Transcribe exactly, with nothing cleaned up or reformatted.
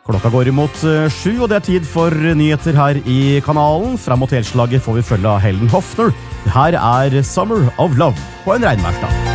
Klokka går imot eh, sju, og det er tid for nyheter her i kanalen. Frem mot helslaget får vi følge av Helen Hofner. Her er Summer of Love på en regnværsdag.